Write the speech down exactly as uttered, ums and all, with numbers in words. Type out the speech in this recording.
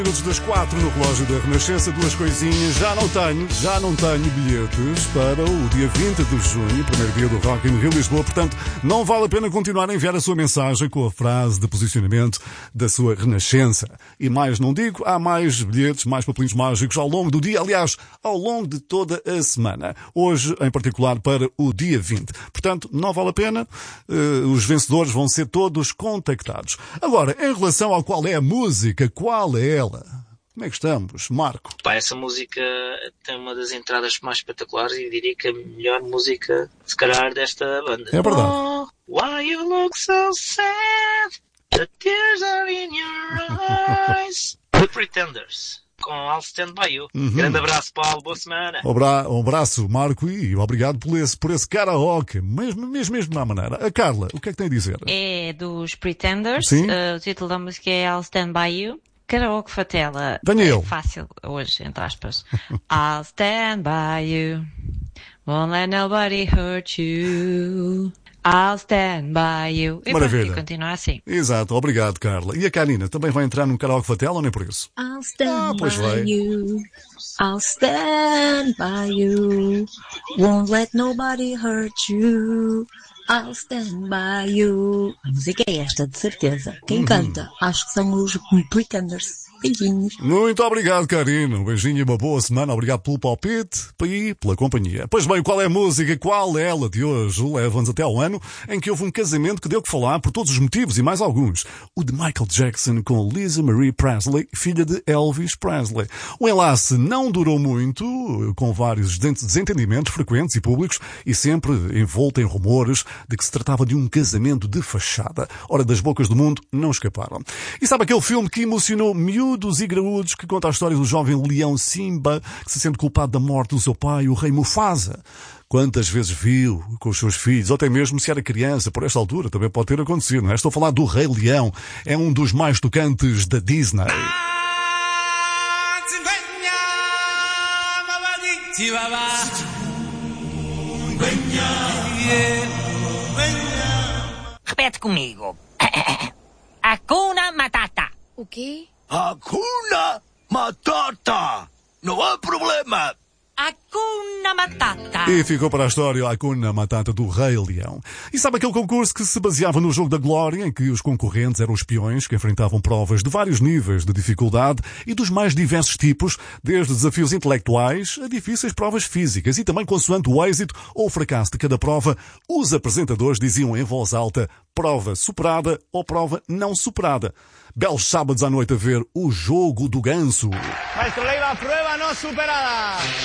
Minutos das quatro no relógio da Renascença, duas coisinhas. Já não tenho, já não tenho bilhetes para o dia vinte de junho, primeiro dia do Rock in Rio Lisboa. Portanto, não vale a pena continuar a enviar a sua mensagem com a frase de posicionamento da sua Renascença. E mais não digo, há mais bilhetes, mais papelinhos mágicos ao longo do dia, aliás, ao longo de toda a semana. Hoje, em particular, para o dia vinte. Portanto, não vale a pena. Uh, os vencedores vão ser todos contactados. Agora, em relação ao qual é a música, qual é ela? Como é que estamos, Marco? Pá, essa música tem uma das entradas mais espetaculares e diria que a melhor música, se calhar, desta banda. É verdade. Oh, why you look so sad? The tears are in your eyes. The Pretenders, com I'll Stand By You. Uhum. Grande abraço, Paulo. Boa semana. Um, bra- um abraço, Marco, e obrigado por esse, por esse karaoke. Mesmo, mesmo, mesmo na maneira. A Carla, o que é que tem a dizer? É dos Pretenders. Sim. Uh, o título da música é I'll Stand By You. Karaoke Fatela. Daniel. É fácil hoje, entre aspas. I'll stand by you. Won't let nobody hurt you. I'll stand by you. E Maravilha. pronto, e continua assim. Exato, obrigado, Carla. E a Karina também vai entrar num karaoke fatela ou nem por isso? I'll stand Ah, pois by vai. you. I'll stand by you. Won't let nobody hurt you. I'll stand by you. A música é esta, de certeza. Quem Uhum. canta? Acho que são os Pretenders. Beijinhos. Muito obrigado, Karina. Um beijinho e uma boa semana. Obrigado pelo palpite e pela companhia. Pois bem, qual é a música? Qual é ela de hoje? Leva-nos até ao ano em que houve um casamento que deu que falar por todos os motivos e mais alguns. O de Michael Jackson com Lisa Marie Presley, filha de Elvis Presley. O enlace não durou muito, com vários desentendimentos frequentes e públicos e sempre envolto em rumores de que se tratava de um casamento de fachada. Ora, das bocas do mundo não escaparam. E sabe aquele filme que emocionou miúdos e graúdos, que conta a história do jovem leão Simba, que se sente culpado da morte do seu pai, o rei Mufasa? Quantas vezes viu com os seus filhos, ou até mesmo se era criança, por esta altura também pode ter acontecido, não é? Estou a falar do Rei Leão. É um dos mais tocantes da Disney. Repete comigo. Hakuna Matata. O quê? Hakuna Matata! Não há problema! Hakuna Matata. E ficou para a história a Hakuna Matata do Rei Leão. E sabe aquele concurso que se baseava no jogo da glória, em que os concorrentes eram espiões que enfrentavam provas de vários níveis de dificuldade e dos mais diversos tipos, desde desafios intelectuais a difíceis provas físicas, e também consoante o êxito ou o fracasso de cada prova, os apresentadores diziam em voz alta: prova superada ou prova não superada. Belos sábados à noite a ver o Jogo do Ganso. Maestro Leiva, prueba no superada.